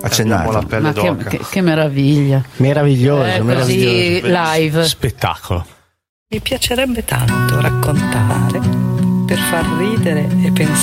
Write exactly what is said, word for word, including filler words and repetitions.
accennato. La pelle Ma che, d'oca. che, che meraviglia. Meraviglioso, Eh, meraviglioso. così live. Spettacolo. Mi piacerebbe tanto raccontare per far ridere e pensare